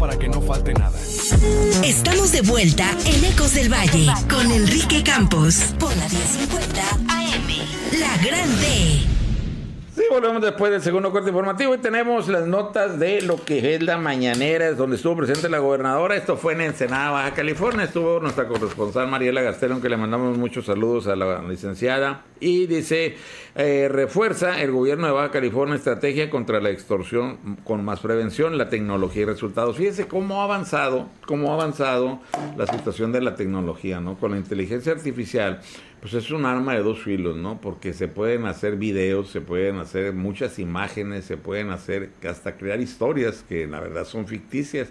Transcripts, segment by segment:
para que no falte nada. Estamos de vuelta en Ecos del Valle con Enrique Campos por la 1050 AM, La Grande. Sí, volvemos después del segundo corte informativo y tenemos las notas de lo que es la mañanera, donde estuvo presente la gobernadora. Esto fue en Ensenada, Baja California. Estuvo nuestra corresponsal Mariela Gastelum, que le mandamos muchos saludos a la licenciada. Y dice, refuerza el gobierno de Baja California estrategia contra la extorsión con más prevención, la tecnología y resultados. Fíjese cómo ha avanzado la situación de la tecnología, ¿no? Con la inteligencia artificial, pues es un arma de dos filos, ¿no? Porque se pueden hacer videos, se pueden hacer muchas imágenes, se pueden hacer hasta crear historias que la verdad son ficticias.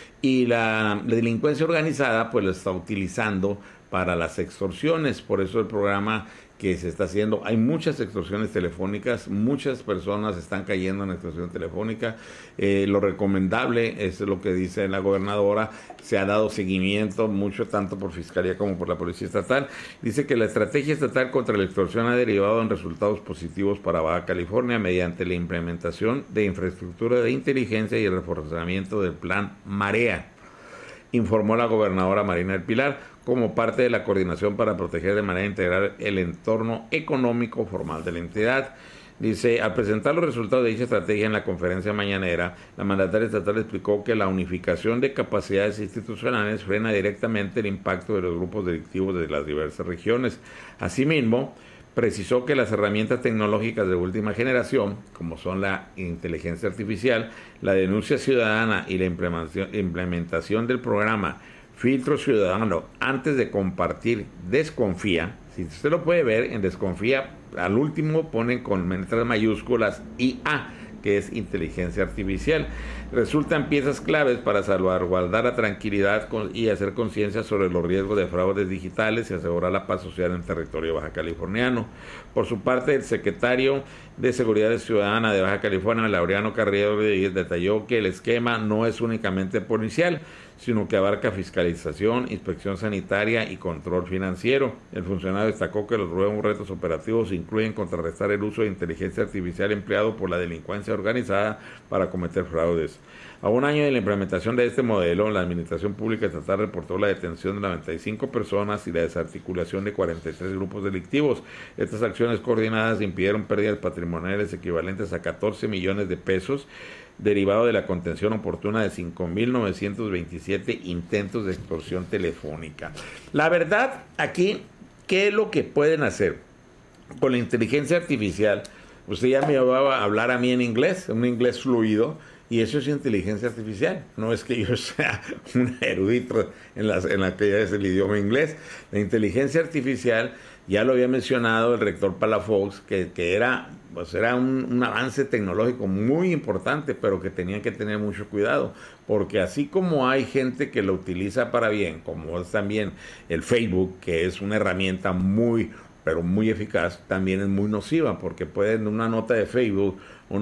Y la delincuencia organizada pues lo está utilizando para las extorsiones. Por eso el programa que se está haciendo, hay muchas extorsiones telefónicas, muchas personas están cayendo en extorsión telefónica. Lo recomendable es lo que dice la gobernadora, se ha dado seguimiento mucho tanto por Fiscalía como por la Policía Estatal. Dice que la estrategia estatal contra la extorsión ha derivado en resultados positivos para Baja California mediante la implementación de infraestructura de inteligencia y el reforzamiento del plan Marea, informó la gobernadora Marina del Pilar, como parte de la coordinación para proteger de manera integral el entorno económico formal de la entidad. Dice, al presentar los resultados de dicha estrategia en la conferencia mañanera, la mandataria estatal explicó que la unificación de capacidades institucionales frena directamente el impacto de los grupos delictivos de las diversas regiones. Asimismo, precisó que las herramientas tecnológicas de última generación, como son la inteligencia artificial, la denuncia ciudadana y la implementación del programa Filtro Ciudadano antes de compartir, desconfía. Si usted lo puede ver, en desconfía, al último ponen con letras mayúsculas IA, que es inteligencia artificial. Resultan piezas claves para salvaguardar la tranquilidad y hacer conciencia sobre los riesgos de fraudes digitales y asegurar la paz social en el territorio baja californiano. Por su parte, el secretario de Seguridad Ciudadana de Baja California, Laureano Carrillo, detalló que el esquema no es únicamente policial, sino que abarca fiscalización, inspección sanitaria y control financiero. El funcionario destacó que los nuevos retos operativos incluyen contrarrestar el uso de inteligencia artificial empleado por la delincuencia organizada para cometer fraudes. A un año de la implementación de este modelo, la Administración Pública Estatal reportó la detención de 95 personas y la desarticulación de 43 grupos delictivos. Estas acciones coordinadas impidieron pérdidas patrimoniales equivalentes a 14 millones de pesos, derivado de la contención oportuna de 5.927 intentos de extorsión telefónica. La verdad, aquí, ¿qué es lo que pueden hacer? Con la inteligencia artificial, usted ya me va a hablar a mí en inglés, un inglés fluido, y eso es inteligencia artificial. No es que yo sea un erudito en la que es el idioma inglés. La inteligencia artificial, ya lo había mencionado el rector Palafox, que era un avance tecnológico muy importante, pero que tenían que tener mucho cuidado, porque así como hay gente que lo utiliza para bien, como es también el Facebook, que es una herramienta muy eficaz, también es muy nociva, porque pueden una nota de Facebook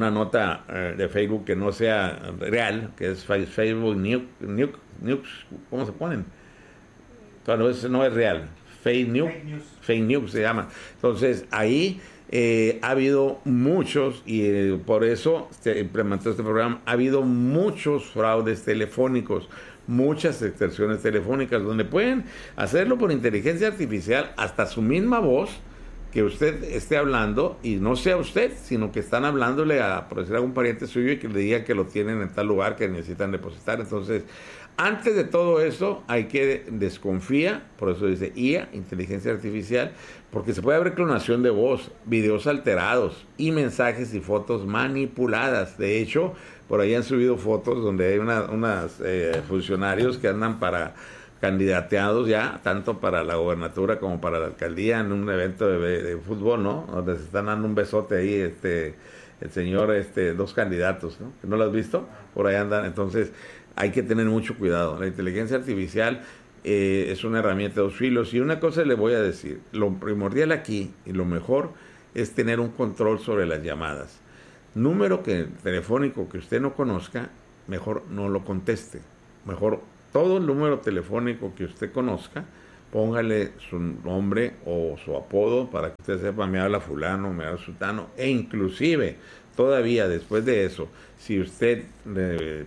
que no sea real, que es Facebook News, ¿cómo se ponen? Cuando no es real, fake news se llama. Entonces ahí ha habido muchos, y por eso se implementó este programa, ha habido muchos fraudes telefónicos, muchas extorsiones telefónicas, donde pueden hacerlo por inteligencia artificial, hasta su misma voz, que usted esté hablando, y no sea usted, sino que están hablándole por decir, a algún pariente suyo, y que le diga que lo tienen en tal lugar, que necesitan depositar. Entonces, antes de todo eso, hay que desconfía, por eso dice IA, inteligencia artificial, porque se puede haber clonación de voz, videos alterados y mensajes y fotos manipuladas. De hecho, por ahí han subido fotos donde hay unas funcionarios que andan candidateados ya, tanto para la gobernatura como para la alcaldía, en un evento de fútbol, ¿no? Donde se están dando un besote ahí, el señor, dos candidatos, ¿no? ¿No lo has visto? Por ahí andan. Entonces, hay que tener mucho cuidado. La inteligencia artificial es una herramienta de dos filos. Y una cosa le voy a decir, lo primordial aquí y lo mejor es tener un control sobre las llamadas. Número telefónico que usted no conozca, mejor no lo conteste. Mejor todo el número telefónico que usted conozca, póngale su nombre o su apodo para que usted sepa, me habla fulano, me habla sultano, e inclusive todavía después de eso, si usted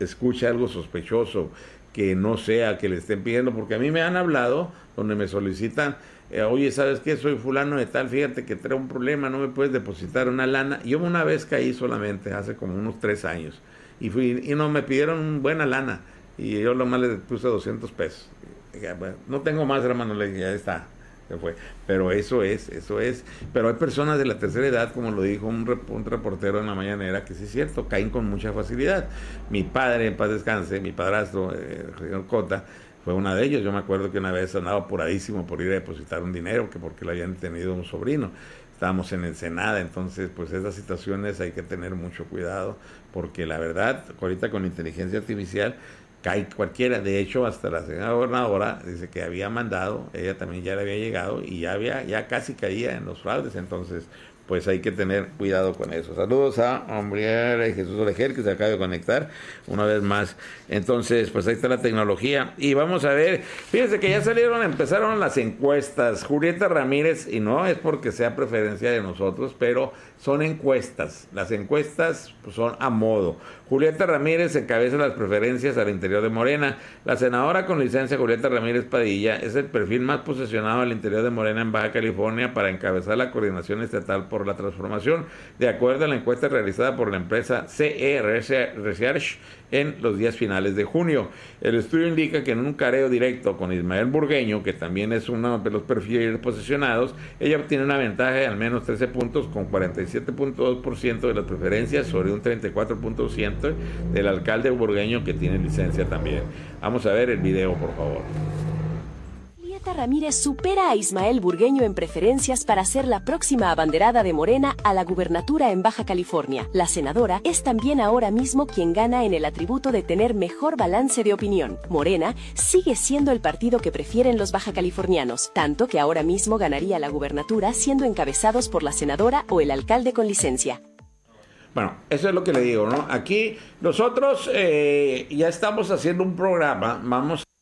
escucha algo sospechoso, que no sea que le estén pidiendo, porque a mí me han hablado donde me solicitan, oye, ¿sabes qué? Soy fulano de tal, fíjate que traigo un problema, no me puedes depositar una lana. Yo una vez caí solamente, hace como unos 3 años, y fui, y no, me pidieron buena lana, y yo nomás le puse 200 pesos. No tengo más, hermano, le dije, ya está. Se fue. Pero eso es. Pero hay personas de la tercera edad, como lo dijo un reportero en la mañanera, que sí es cierto, caen con mucha facilidad. Mi padre, en paz descanse, mi padrastro, el señor Cota, fue uno de ellos. Yo me acuerdo que una vez andaba apuradísimo por ir a depositar un dinero, que porque le habían tenido un sobrino. Estábamos en Ensenada, entonces pues esas situaciones hay que tener mucho cuidado, porque la verdad, ahorita con la inteligencia artificial, cae cualquiera. De hecho, hasta la señora gobernadora dice que había mandado, ella también ya le había llegado y ya casi caía en los fraudes. Entonces, pues hay que tener cuidado con eso. Saludos a Hombre Jesús Olejer, que se acaba de conectar una vez más. Entonces, pues ahí está la tecnología. Y vamos a ver, fíjense que ya empezaron las encuestas. Julieta Ramírez, y no es porque sea preferencia de nosotros, pero son encuestas. Las encuestas pues, son a modo. Julieta Ramírez encabeza las preferencias al interior de Morena. La senadora con licencia Julieta Ramírez Padilla es el perfil más posicionado al interior de Morena en Baja California para encabezar la coordinación estatal por la transformación, de acuerdo a la encuesta realizada por la empresa CE Research en los días finales de junio. El estudio indica que en un careo directo con Ismael Burgueño, que también es uno de los perfiles posicionados, ella obtiene una ventaja de al menos 13 puntos con 47.2% de las preferencias sobre un 34.1% del alcalde Burgueño, que tiene licencia también. Vamos a ver el video, por favor. Julieta Ramírez supera a Ismael Burgueño en preferencias para ser la próxima abanderada de Morena a la gubernatura en Baja California. La senadora es también ahora mismo quien gana en el atributo de tener mejor balance de opinión. Morena sigue siendo el partido que prefieren los bajacalifornianos, tanto que ahora mismo ganaría la gubernatura siendo encabezados por la senadora o el alcalde con licencia. Bueno, eso es lo que le digo, ¿no? Aquí nosotros ya estamos haciendo un programa, vamos